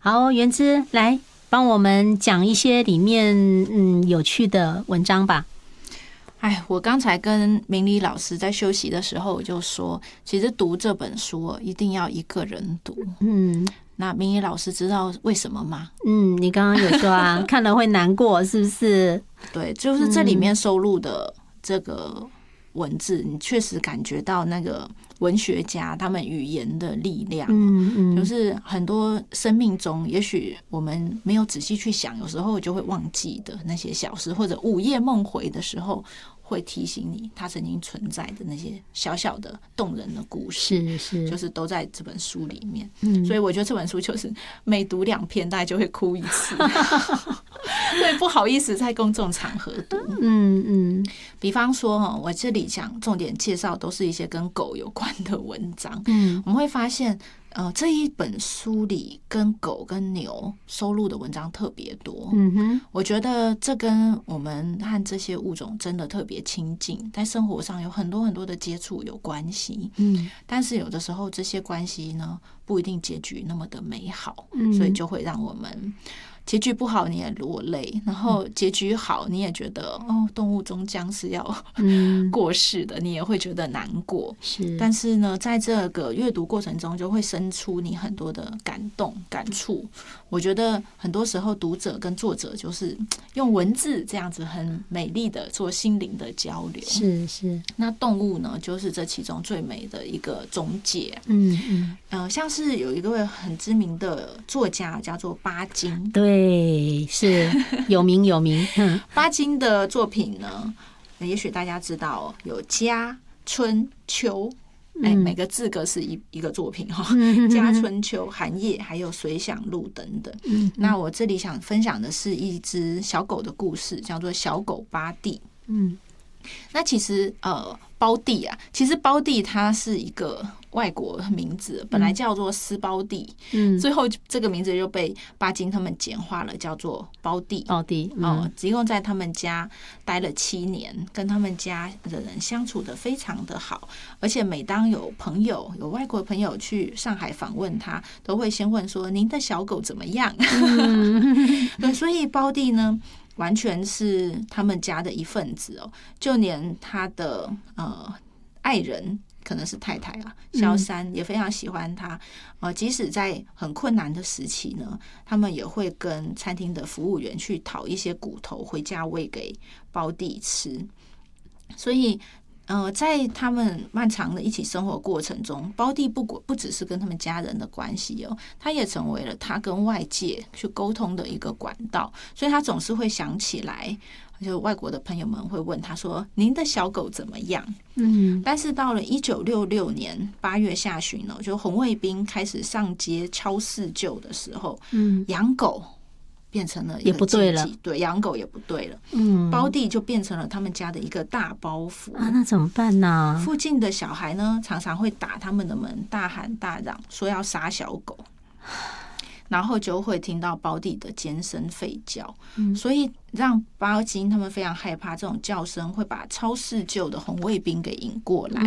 好，元之来帮我们讲一些里面有趣的文章吧。 我刚才跟明理老师在休息的时候我就说，其实读这本书一定要一个人读。那明理老师知道为什么吗？ 你刚刚有说啊，看了会难过，是不是？ 对，就是这里面收录的这个文字，你确实感觉到那个文学家他们语言的力量。就是很多生命中也许我们没有仔细去想，有时候就会忘记的那些小事，或者午夜梦回的时候会提醒你它曾经存在的那些小小的动人的故事，就是都在这本书里面。所以我觉得这本书就是每读2篇大概就会哭一次。所以不好意思在公众场合读。比方说我这里讲重点介绍都是一些跟狗有关的文章。我们会发现这一本书里跟狗跟牛收录的文章特别多。我觉得这跟我们和这些物种真的特别亲近，在生活上有很多很多的接触有关系。但是有的时候这些关系呢不一定结局那么的美好，所以就会让我们结局不好你也落泪，然后结局好你也觉得动物终将是要过世的，你也会觉得难过。但是呢在这个阅读过程中就会生出你很多的感动感触。我觉得很多时候读者跟作者就是用文字这样子很美丽的做心灵的交流。那动物呢就是这其中最美的一个中介。像是有一个很知名的作家叫做巴金。 对，是有名。 巴金的作品呢也许大家知道有家春秋，每个字格是一个作品家春秋寒夜还有随想录等等。那我这里想分享的是一只小狗的故事，叫做小狗巴蒂。那其实胞弟啊，其实胞弟它是一个外国名字，本来叫做斯胞弟，最后这个名字就被巴金他们简化了，叫做胞弟。一共在他们家待了7年，跟他们家的人相处得非常的好，而且每当有外国朋友去上海访问他，都会先问说您的小狗怎么样。对，所以胞弟呢完全是他们家的一份子就连他的爱人可能是太太萧珊也非常喜欢他。即使在很困难的时期呢，他们也会跟餐厅的服务员去讨一些骨头回家喂给胞弟吃。所以在他们漫长的一起生活过程中，胞弟不只是跟他们家人的关系他也成为了他跟外界去沟通的一个管道。所以他总是会想起来，就外国的朋友们会问他说您的小狗怎么样。但是到了1966年8月下旬就红卫兵开始上街超市救的时候，养狗变成了一个也不对了。 对，养狗也不对了。胞弟就变成了他们家的一个大包袱那怎么办呢？ 附近的小孩呢常常会打他们的门，大喊大嚷说要杀小狗，然后就会听到胞弟的尖声吠叫。所以让巴金他们非常害怕这种叫声会把超市救的红卫兵给引过来。